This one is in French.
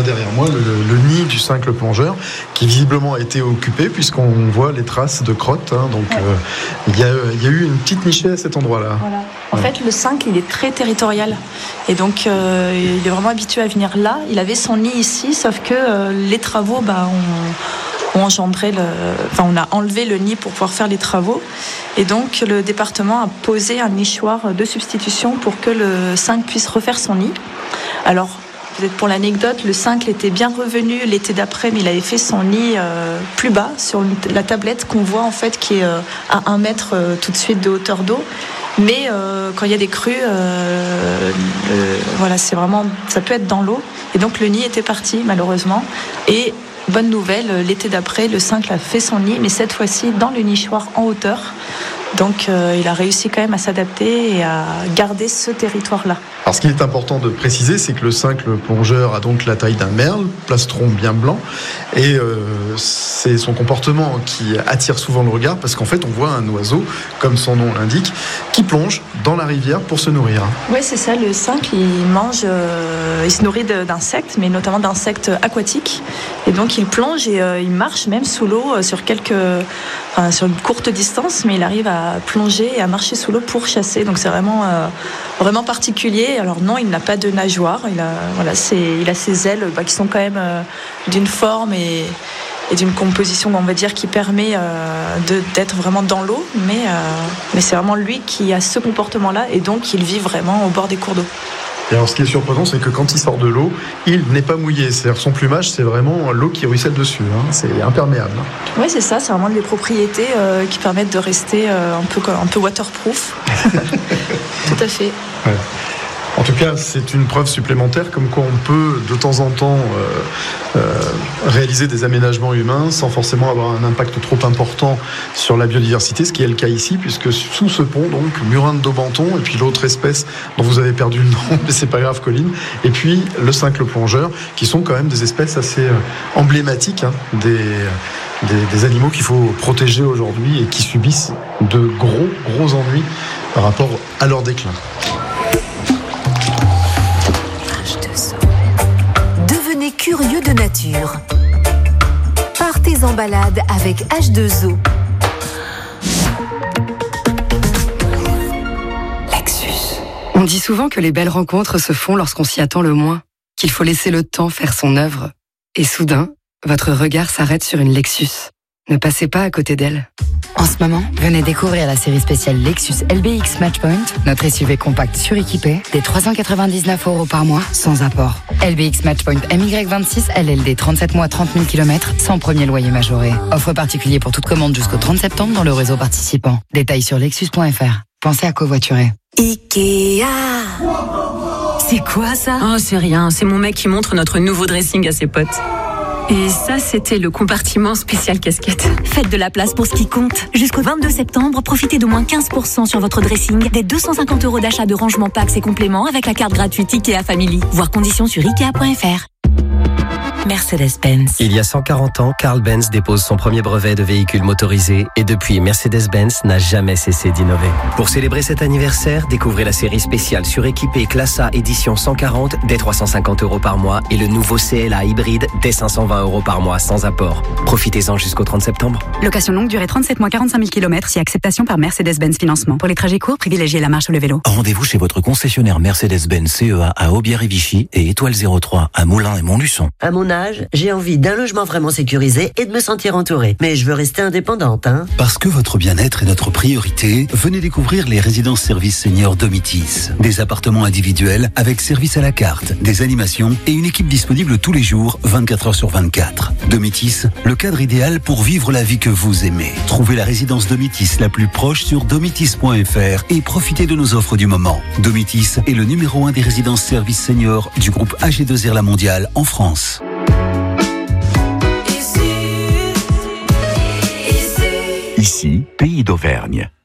derrière moi le nid du cincle plongeur qui visiblement a été occupé puisqu'on voit les traces de crottes. Donc il y a eu une petite nichée à cet endroit-là. Voilà. En fait, le cincle, il est très territorial. Et donc, il est vraiment habitué à venir là. Il avait son nid ici, sauf que les travaux ont engendré on a enlevé le nid pour pouvoir faire les travaux. Et donc, le département a posé un nichoir de substitution pour que le cincle puisse refaire son nid. Alors, peut-être pour l'anecdote, le cincle était bien revenu l'été d'après, mais il avait fait son nid plus bas sur la tablette qu'on voit en fait, qui est à 1 mètre tout de suite de hauteur d'eau. Mais quand il y a des crues, c'est vraiment, ça peut être dans l'eau. Et donc le nid était parti malheureusement. Et bonne nouvelle, l'été d'après, le cincle a fait son nid, mais cette fois-ci dans le nichoir en hauteur. Donc il a réussi quand même à s'adapter et à garder ce territoire-là. Alors ce qui est important de préciser, c'est que le cincle plongeur a donc la taille d'un merle, plastron bien blanc, et c'est son comportement qui attire souvent le regard, parce qu'en fait on voit un oiseau, comme son nom l'indique, qui plonge dans la rivière pour se nourrir. Oui, c'est ça, le cincle il se nourrit d'insectes, mais notamment d'insectes aquatiques, et donc il plonge et il marche même sous l'eau sur une courte distance, mais il arrive à plonger et à marcher sous l'eau pour chasser. Donc c'est vraiment particulier. Alors non, il n'a pas de nageoire. Il a ses ailes qui sont quand même d'une forme et d'une composition, on va dire, qui permet d'être vraiment dans l'eau. Mais c'est vraiment lui qui a ce comportement-là, et donc il vit vraiment au bord des cours d'eau. Et alors ce qui est surprenant, c'est que quand il sort de l'eau, il n'est pas mouillé. C'est-à-dire son plumage, c'est vraiment l'eau qui ruisselle dessus. C'est imperméable. Oui, c'est ça. C'est vraiment des propriétés qui permettent de rester un peu waterproof. Tout à fait. Ouais. En tout cas, c'est une preuve supplémentaire comme quoi on peut de temps en temps réaliser des aménagements humains sans forcément avoir un impact trop important sur la biodiversité, ce qui est le cas ici, puisque sous ce pont, donc, murin de Daubenton, et puis l'autre espèce dont vous avez perdu le nom, mais c'est pas grave, Colline, et puis le cincle plongeur, qui sont quand même des espèces assez emblématiques des animaux qu'il faut protéger aujourd'hui et qui subissent de gros ennuis par rapport à leur déclin. Curieux de nature. Partez en balade avec H2O. Lexus. On dit souvent que les belles rencontres se font lorsqu'on s'y attend le moins, qu'il faut laisser le temps faire son œuvre. Et soudain, votre regard s'arrête sur une Lexus. Ne passez pas à côté d'elle. En ce moment, venez découvrir la série spéciale Lexus LBX Matchpoint, notre SUV compact suréquipé, des 399 € par mois, sans apport. LBX Matchpoint MY26 LLD 37 mois 30 000 km, sans premier loyer majoré. Offre particulier pour toute commande jusqu'au 30 septembre dans le réseau participant. Détails sur lexus.fr. Pensez à covoiturer. Ikea. C'est quoi ça ? Oh, c'est rien. C'est mon mec qui montre notre nouveau dressing à ses potes. Et ça, c'était le compartiment spécial casquette. Faites de la place pour ce qui compte. Jusqu'au 22 septembre, profitez d'au moins 15% sur votre dressing, des 250 € d'achat de rangement packs et compléments avec la carte gratuite Ikea Family. Voir conditions sur Ikea.fr. Mercedes-Benz. Il y a 140 ans, Carl Benz dépose son premier brevet de véhicule motorisé et depuis, Mercedes-Benz n'a jamais cessé d'innover. Pour célébrer cet anniversaire, découvrez la série spéciale suréquipée Classe A édition 140 dès 350 € par mois et le nouveau CLA hybride dès 520 € par mois sans apport. Profitez-en jusqu'au 30 septembre. Location longue durée 37 mois 45 000 km si acceptation par Mercedes-Benz Financement. Pour les trajets courts, privilégiez la marche ou le vélo. Rendez-vous chez votre concessionnaire Mercedes-Benz CEA à Aubière et Vichy et Étoile 03 à Moulins et Montluçon. À mon âge, j'ai envie d'un logement vraiment sécurisé et de me sentir entourée. Mais je veux rester indépendante, Parce que votre bien-être est notre priorité, venez découvrir les résidences services seniors Domitis. Des appartements individuels avec service à la carte, des animations et une équipe disponible tous les jours, 24 heures sur 24. Domitis, le cadre idéal pour vivre la vie que vous aimez. Trouvez la résidence Domitis la plus proche sur domitis.fr et profitez de nos offres du moment. Domitis est le numéro 1 des résidences services seniors du groupe AG2R La Mondiale en France. Ici, Pays d'Auvergne.